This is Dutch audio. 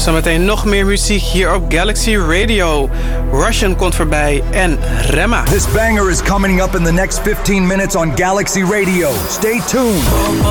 Zometeen nog meer muziek hier op Galaxy Radio. Russian komt voorbij en Remma. This banger is coming up in the next 15 minutes on Galaxy Radio. Stay tuned.